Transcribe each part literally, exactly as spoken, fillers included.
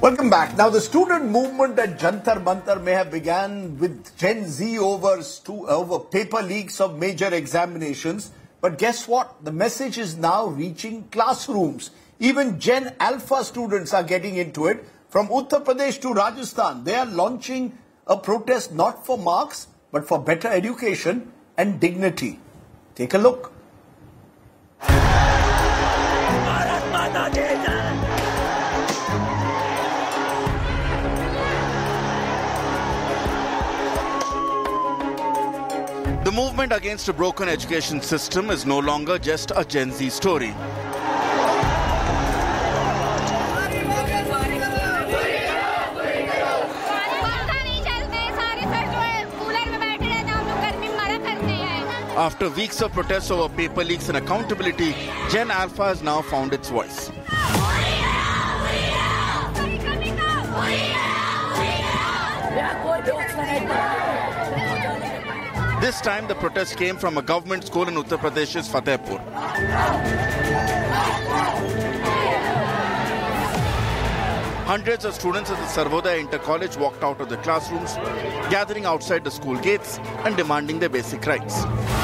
Welcome back. Now, the student movement at Jantar Mantar may have begun with Gen Z over, stu- over paper leaks of major examinations. But guess what? The message is now reaching classrooms. Even Gen Alpha students are getting into it. From Uttar Pradesh to Rajasthan, they are launching a protest not for marks, but for better education and dignity. Take a look. The movement against a broken education system is no longer just a Gen Z story. After weeks of protests over paper leaks and accountability, Gen Alpha has now found its voice. This time, the protest came from a government school in Uttar Pradesh's Fatehpur. Hundreds of students at the Sarvodaya Inter College walked out of the classrooms, gathering outside the school gates and demanding their basic rights.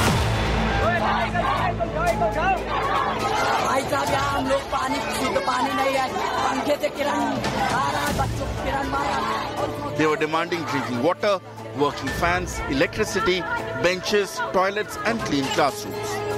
They were demanding drinking water, working fans, electricity, benches, toilets and clean classrooms.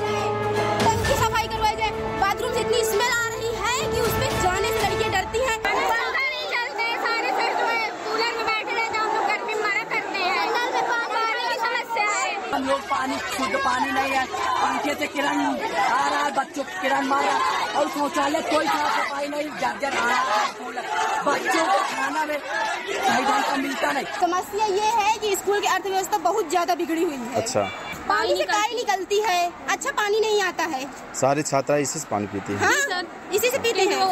Bathroom से इतनी smell आ रही है कि उसमें जाने से लड़कियां डरती हैं। पंखा नहीं चलते, सारे सर जो है कूलर में बैठे रहते हैं, हम लोग गर्मी में मरा करते हैं। नल में पानी की समस्या है। हम लोग पानी शुद्ध पानी नहीं है, पंखे से किरण आ रहा है, बच्चों को किरण मारा और शौचालय कोई साफ सफाई नहीं, जर्जर आ रहा है। बच्चों को खाना में सही ढंग का मिलता नहीं। समस्या ये है कि स्कूल की अर्थव्यवस्था बहुत ज्यादा बिगड़ी हुई है। अच्छा, पानी से काई निकलती है, अच्छा पानी नहीं आता है। सारी छात्रा इसी से पानी पीती हैं। हाँ, इसी से पीते हैं।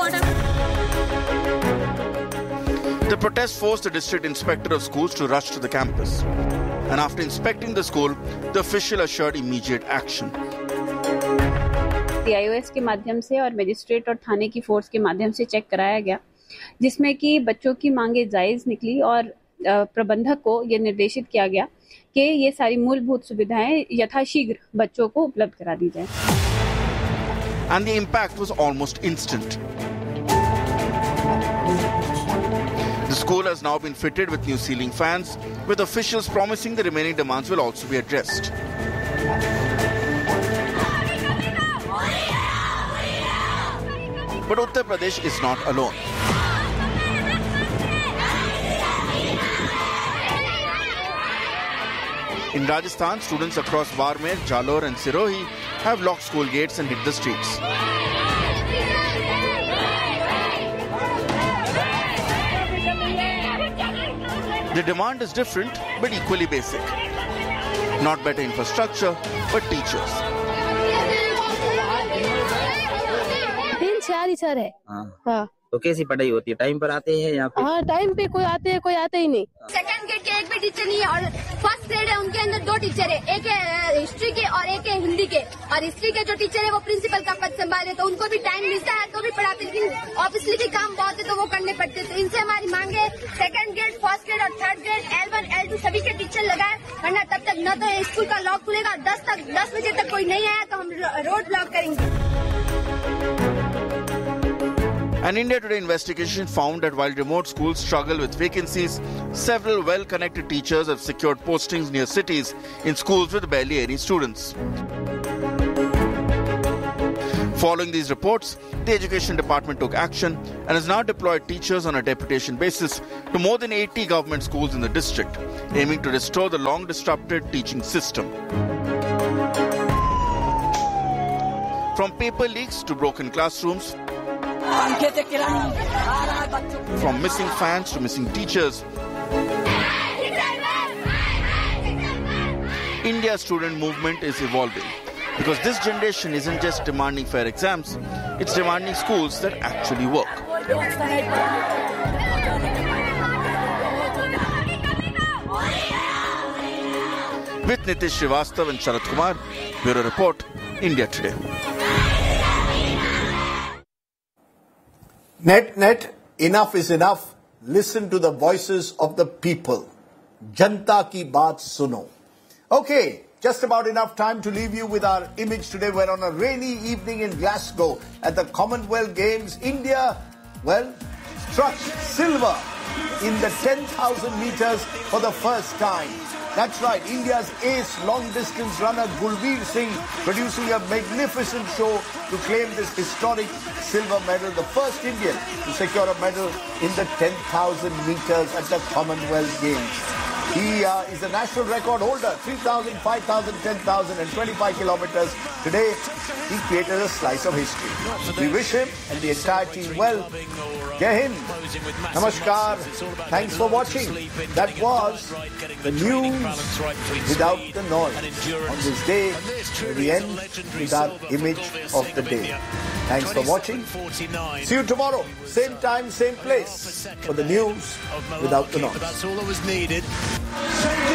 The protest forced the district inspector of schools to rush to the campus. And after inspecting the school, the official assured immediate action. C I O S के माध्यम से और मजिस्ट्रेट और थाने की फोर्स के माध्यम से चेक कराया गया, जिसमें कि बच्चों की मांगे जायज निकली और प्रबंधक को यह निर्देशित किया गया कि ये सारी मूलभूत सुविधाएं यथाशीघ्र बच्चों को उपलब्ध करा दी जाए. And the impact was almost instant. The school has now been fitted with new ceiling fans, with officials promising the remaining demands will also be addressed. But Uttar Pradesh is not alone. In Rajasthan, students across Barmer, Jalore and Sirohi have locked school gates and hit the streets. The demand is different but equally basic. Not better infrastructure, but teachers. तीन चार ही sir है. हाँ. तो कैसी पढ़ाई होती है? Time पर आते हैं या फिर? हाँ, टाइम पे कोई आते हैं, कोई आते ही नहीं. सेकंड ग्रेड के एक भी टीचर नहीं है और फर्स्ट ग्रेड है उनके अंदर दो टीचर है, एक है हिस्ट्री के और एक है हिंदी के. और हिस्ट्री के जो टीचर है वो प्रिंसिपल का पद संभाले, तो उनको भी टाइम मिलता है तो भी पढ़ाते, लेकिन ऑब्वियसली भी काम बहुत है तो वो करने पड़ते. तो इनसे हमारी मांग है सेकंड ग्रेड, फर्स्ट ग्रेड और third grade L one L two सभी के टीचर लगाए, वरना तब तक न तो स्कूल का लॉक खुलेगा, दस तक दस बजे तक कोई नहीं आया तो हम रोड ब्लॉक करेंगे. An India Today investigation found that while remote schools struggle with vacancies, several well-connected teachers have secured postings near cities in schools with barely any students. Following these reports, the Education Department took action and has now deployed teachers on a deputation basis to more than eighty government schools in the district, aiming to restore the long-disrupted teaching system. From paper leaks to broken classrooms, from missing fans to missing teachers, India's student movement is evolving because this generation isn't just demanding fair exams, it's demanding schools that actually work. With Nitish Srivastav and Sharat Kumar, Bureau Report, India Today. Net, net, enough is enough. listen to the voices of the people. Janta ki baat suno. Okay, just about enough time to leave you with our image today. We're on a rainy evening in Glasgow at the Commonwealth Games. India, well, struck silver in the ten thousand meters for the first time. That's right, India's ace long-distance runner Gulveer Singh producing a magnificent show to claim this historic silver medal, the first Indian to secure a medal in the ten thousand meters at the Commonwealth Games. He uh, is a national record holder, three thousand, five thousand, ten thousand and twenty-five kilometers. Today, he created a slice of history. We wish him and the entire team well. Jai Hind. Namaskar. Thanks for watching. That was the news without the noise. On this day, we end with our image of the day. Thanks for watching. See you tomorrow. Same time, same place for the news without the noise. That's all that was needed.